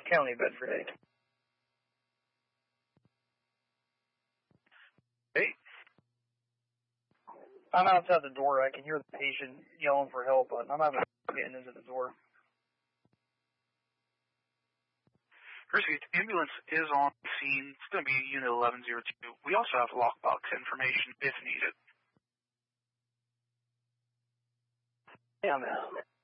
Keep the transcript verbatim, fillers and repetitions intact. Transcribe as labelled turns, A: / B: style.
A: County, Bedford eight.
B: Hey.
A: I'm outside the door. I can hear the patient yelling for help, but I'm having trouble getting into the door.
B: Pursuit, ambulance is on the scene. It's going to be Unit eleven oh two. We also have lockbox information if needed.
A: Yeah, man.